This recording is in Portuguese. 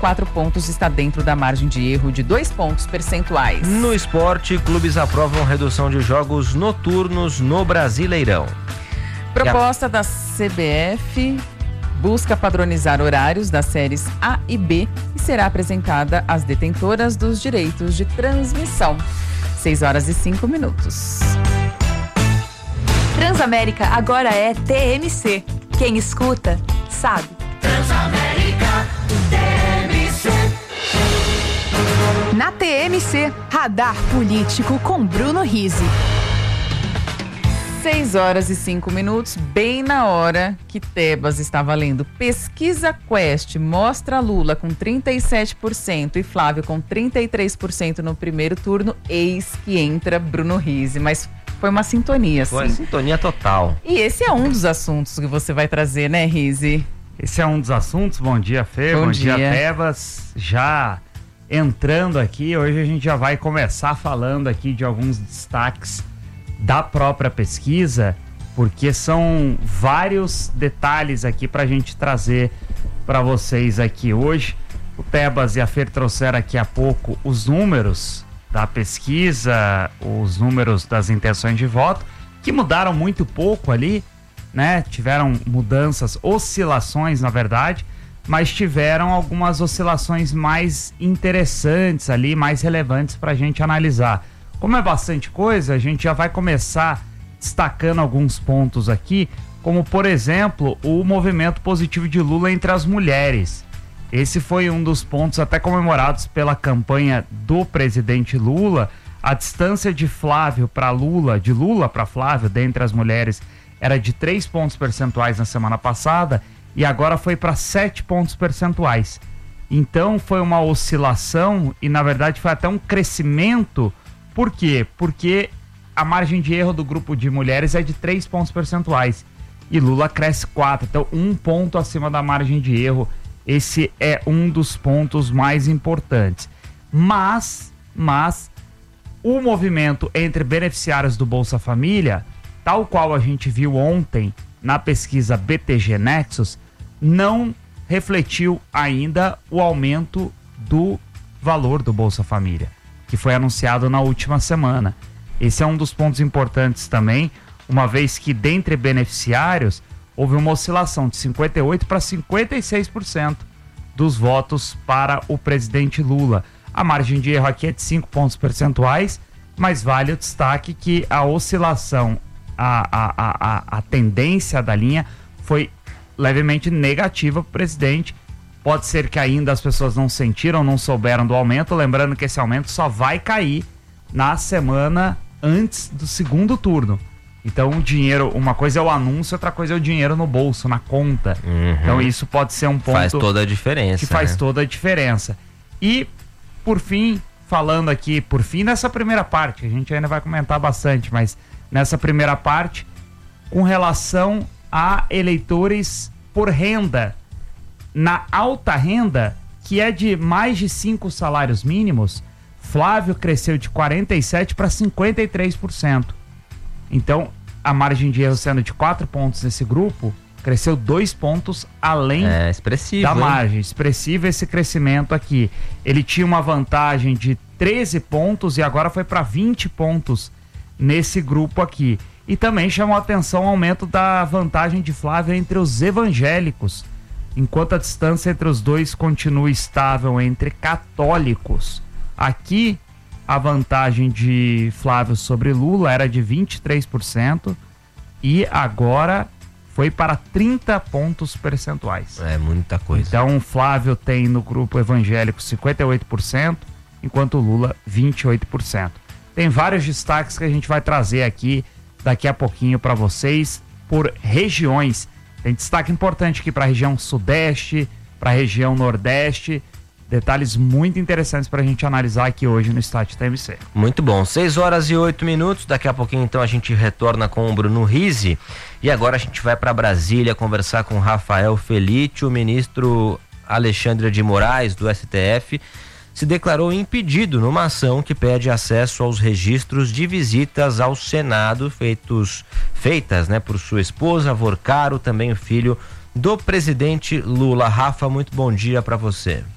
4 pontos está dentro da margem de erro de 2 pontos percentuais. No esporte, clubes aprovam redução de jogos noturnos no Brasileirão. Proposta da CBF busca padronizar horários das séries A e B e será apresentada às detentoras dos direitos de transmissão. 6h05. Transamérica agora é TMC. Quem escuta, sabe. Transamérica, TMC. Na TMC, Radar Político com Bruno Rizzi. 6h05, bem na hora que Tebas estava lendo. Pesquisa Quest mostra Lula com 37% e Flávio com 33% no primeiro turno. Eis que entra Bruno Rizzi, mas foi uma sintonia, Foi sintonia total. E esse é um dos assuntos que você vai trazer, né, Rizzi? Esse é um dos assuntos. Bom dia, Fê. Bom dia, Tebas. Já entrando aqui, hoje a gente já vai começar falando aqui de alguns destaques da própria pesquisa, porque são vários detalhes aqui para a gente trazer para vocês aqui hoje. O Tebas e a Fer trouxeram aqui há pouco os números da pesquisa, os números das intenções de voto, que mudaram muito pouco ali, né? Tiveram mudanças, oscilações na verdade, mas tiveram algumas oscilações mais interessantes ali, mais relevantes para a gente analisar. Como é bastante coisa, a gente já vai começar destacando alguns pontos aqui, como por exemplo, o movimento positivo de Lula entre as mulheres. Esse foi um dos pontos até comemorados pela campanha do presidente Lula. A distância de Flávio para Lula, de Lula para Flávio, dentre as mulheres, era de 3 pontos percentuais na semana passada e agora foi para 7 pontos percentuais. Então foi uma oscilação e na verdade foi até um crescimento. Por quê? Porque a margem de erro do grupo de mulheres é de 3 pontos percentuais e Lula cresce 4, então 1 ponto acima da margem de erro. Esse é um dos pontos mais importantes. Mas o movimento entre beneficiários do Bolsa Família, tal qual a gente viu ontem na pesquisa BTG Nexus, não refletiu ainda o aumento do valor do Bolsa Família, que foi anunciado na última semana. Esse é um dos pontos importantes também, uma vez que dentre beneficiários houve uma oscilação de 58% para 56% dos votos para o presidente Lula. A margem de erro aqui é de 5 pontos percentuais, mas vale o destaque que a oscilação, a tendência da linha foi levemente negativa para o presidente. Pode ser que ainda as pessoas não sentiram, não souberam do aumento, lembrando que esse aumento só vai cair na semana antes do segundo turno. Então o dinheiro, uma coisa é o anúncio, outra coisa é o dinheiro no bolso, na conta. Então isso pode ser um ponto... Faz toda a diferença. Que faz toda a diferença. E, por fim, falando aqui, nessa primeira parte, a gente ainda vai comentar bastante, mas nessa primeira parte, com relação a eleitores por renda, na alta renda, que é de mais de 5 salários mínimos, Flávio cresceu de 47% para 53%. Então, a margem de erro sendo de 4 pontos nesse grupo, cresceu 2 pontos além da margem. Expressivo esse crescimento aqui. Ele tinha uma vantagem de 13 pontos e agora foi para 20 pontos nesse grupo aqui. E também chamou a atenção o aumento da vantagem de Flávio entre os evangélicos, enquanto a distância entre os dois continua estável entre católicos. Aqui, a vantagem de Flávio sobre Lula era de 23% e agora foi para 30 pontos percentuais. É muita coisa. Então, Flávio tem no grupo evangélico 58%, enquanto Lula 28%. Tem vários destaques que a gente vai trazer aqui daqui a pouquinho para vocês por regiões. Tem destaque importante aqui para a região sudeste, para a região nordeste. Detalhes muito interessantes para a gente analisar aqui hoje no Estádio TMC. Muito bom, 6h08. Daqui a pouquinho então a gente retorna com o Bruno Rizzi. E agora a gente vai para Brasília conversar com Rafael Felício. O ministro Alexandre de Moraes, do STF, se declarou impedido numa ação que pede acesso aos registros de visitas ao Senado feitas por sua esposa, Vorcaro, também o filho do presidente Lula. Rafa, muito bom dia para você.